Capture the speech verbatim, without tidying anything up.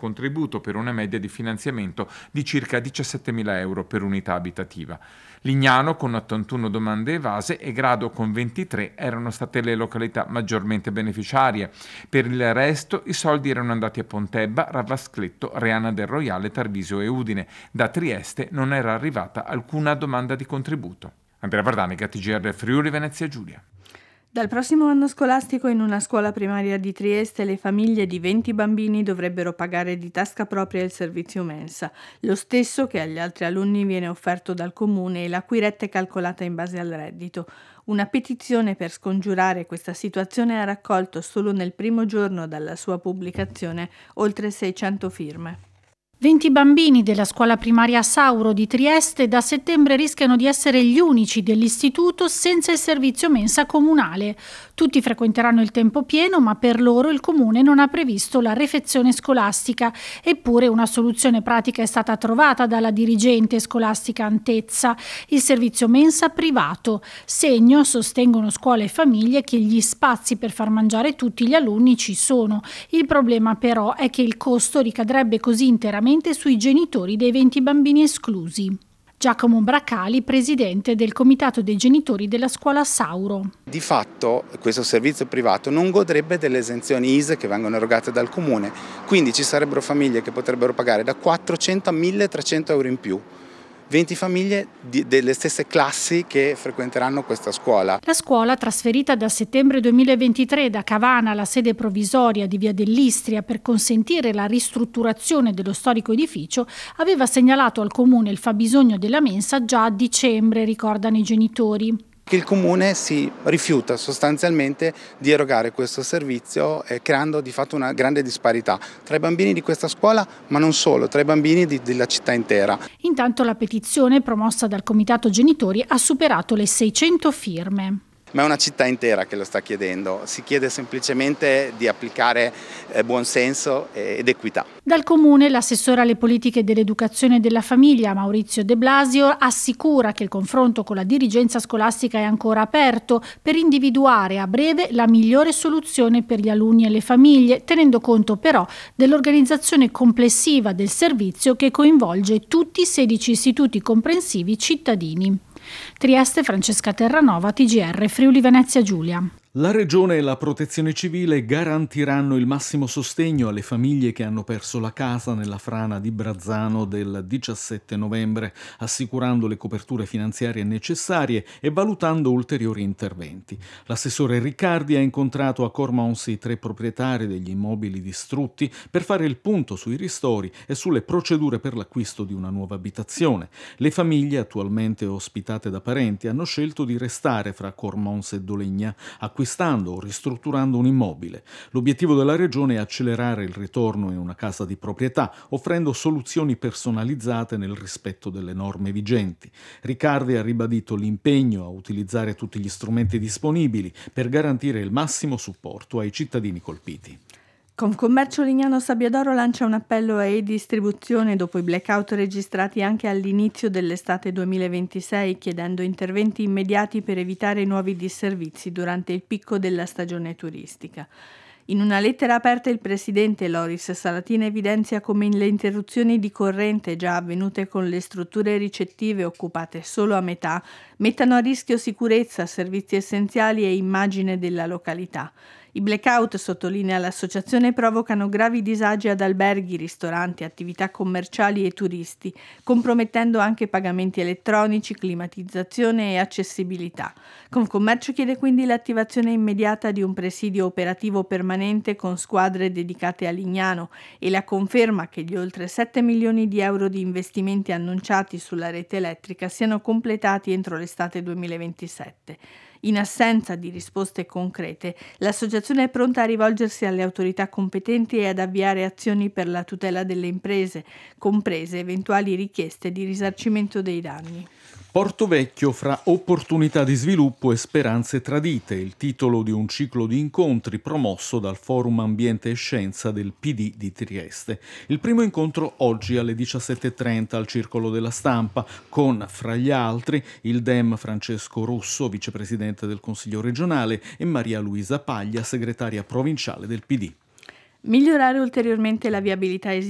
contributo per una media di finanziamento di circa diciassettemila euro per unità abitativa. Lignano con ottantuno domande evase e Grado con ventitré erano state le località maggiormente beneficiarie. Per il resto i soldi erano andati a Pontebba, Ravascletto, Reana del Roiale, Tarvisio e Udine. Da Trieste non era arrivata alcuna domanda di contributo. Andrea Vardanica, T G R Friuli Venezia Giulia. Dal prossimo anno scolastico in una scuola primaria di Trieste le famiglie di venti bambini dovrebbero pagare di tasca propria il servizio mensa, lo stesso che agli altri alunni viene offerto dal comune e la cui retta è calcolata in base al reddito. Una petizione per scongiurare questa situazione ha raccolto solo nel primo giorno dalla sua pubblicazione oltre seicento firme. venti bambini della scuola primaria Sauro di Trieste da settembre rischiano di essere gli unici dell'istituto senza il servizio mensa comunale. Tutti frequenteranno il tempo pieno, ma per loro il comune non ha previsto la refezione scolastica. Eppure una soluzione pratica è stata trovata dalla dirigente scolastica Antezza, il servizio mensa privato. Segno, sostengono scuole e famiglie, che gli spazi per far mangiare tutti gli alunni ci sono. Il problema però è che il costo ricadrebbe così interamente sui genitori dei venti bambini esclusi. Giacomo Bracali, presidente del comitato dei genitori della scuola Sauro. Di fatto questo servizio privato non godrebbe delle esenzioni I S E E che vengono erogate dal comune, quindi ci sarebbero famiglie che potrebbero pagare da quattrocento a milletrecento euro in più. venti famiglie di, delle stesse classi che frequenteranno questa scuola. La scuola, trasferita da settembre duemilaventitré da Cavana alla sede provvisoria di Via dell'Istria per consentire la ristrutturazione dello storico edificio, aveva segnalato al comune il fabbisogno della mensa già a dicembre, ricordano i genitori. Che il comune si rifiuta sostanzialmente di erogare questo servizio, eh, creando di fatto una grande disparità tra i bambini di questa scuola, ma non solo, tra i bambini di, della città intera. Intanto la petizione promossa dal comitato genitori ha superato le seicento firme. Ma è una città intera che lo sta chiedendo, si chiede semplicemente di applicare eh, buonsenso ed equità. Dal comune l'assessore alle politiche dell'educazione e della famiglia Maurizio De Blasio assicura che il confronto con la dirigenza scolastica è ancora aperto per individuare a breve la migliore soluzione per gli alunni e le famiglie, tenendo conto però dell'organizzazione complessiva del servizio che coinvolge tutti i sedici istituti comprensivi cittadini. Trieste, Francesca Terranova, T G R Friuli Venezia Giulia. La Regione e la Protezione Civile garantiranno il massimo sostegno alle famiglie che hanno perso la casa nella frana di Brazzano del diciassette novembre, assicurando le coperture finanziarie necessarie e valutando ulteriori interventi. L'assessore Riccardi ha incontrato a Cormons i tre proprietari degli immobili distrutti per fare il punto sui ristori e sulle procedure per l'acquisto di una nuova abitazione. Le famiglie, attualmente ospitate da parenti, hanno scelto di restare fra Cormons e Dolegna, acquistando o ristrutturando un immobile. L'obiettivo della Regione è accelerare il ritorno in una casa di proprietà, offrendo soluzioni personalizzate nel rispetto delle norme vigenti. Riccardi ha ribadito l'impegno a utilizzare tutti gli strumenti disponibili per garantire il massimo supporto ai cittadini colpiti. Confcommercio Lignano Sabbiadoro lancia un appello a e-distribuzione dopo i blackout registrati anche all'inizio dell'estate duemilaventisei, chiedendo interventi immediati per evitare nuovi disservizi durante il picco della stagione turistica. In una lettera aperta il presidente Loris Salatina evidenzia come le interruzioni di corrente già avvenute con le strutture ricettive occupate solo a metà mettano a rischio sicurezza, servizi essenziali e immagine della località. I blackout, sottolinea l'associazione, provocano gravi disagi ad alberghi, ristoranti, attività commerciali e turisti, compromettendo anche pagamenti elettronici, climatizzazione e accessibilità. Confcommercio chiede quindi l'attivazione immediata di un presidio operativo permanente con squadre dedicate a Lignano e la conferma che gli oltre sette milioni di euro di investimenti annunciati sulla rete elettrica siano completati entro l'estate duemilaventisette. In assenza di risposte concrete, l'associazione è pronta a rivolgersi alle autorità competenti e ad avviare azioni per la tutela delle imprese, comprese eventuali richieste di risarcimento dei danni. Porto Vecchio fra opportunità di sviluppo e speranze tradite, il titolo di un ciclo di incontri promosso dal Forum Ambiente e Scienza del P D di Trieste. Il primo incontro oggi alle diciassette e trenta al Circolo della Stampa con, fra gli altri, il Dem Francesco Russo, vicepresidente del Consiglio regionale, e Maria Luisa Paglia, segretaria provinciale del P D. Migliorare ulteriormente la viabilità esistente